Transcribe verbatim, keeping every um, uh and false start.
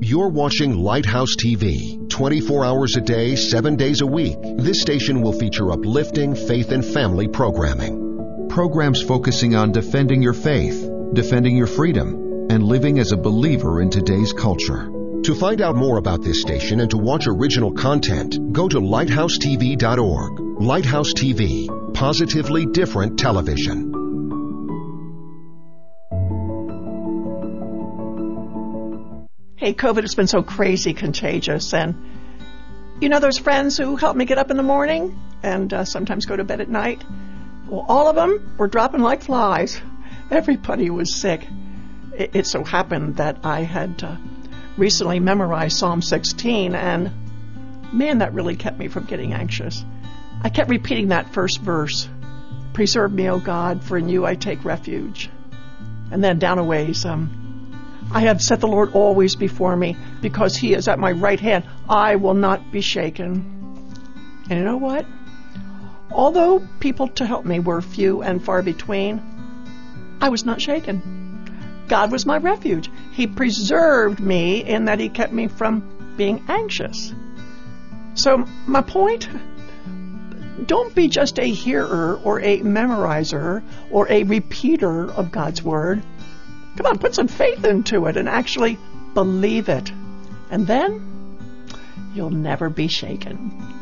You're watching Lighthouse T V. twenty-four hours a day, seven days a week. This station will feature uplifting faith and family programming. Programs focusing on defending your faith, defending your freedom, and living as a believer in today's culture. To find out more about this station and to watch original content, go to lighthouse t v dot org. Lighthouse T V, positively different television. Hey, COVID has been so crazy contagious, and you know those friends who help me get up in the morning and uh, sometimes go to bed at night? Well, all of them were dropping like flies. Everybody was sick. It, it so happened that I had uh, recently memorized Psalm sixteen, and man, that really kept me from getting anxious. I kept repeating that first verse. Preserve me, O God, for in you I take refuge. And then down a ways, um, I have set the Lord always before me, because he is at my right hand. I will not be shaken. And you know what? Although people to help me were few and far between, I was not shaken. God was my refuge. He preserved me in that he kept me from being anxious. So my point, don't be just a hearer or a memorizer or a repeater of God's word. Come on, put some faith into it and actually believe it. And then you'll never be shaken.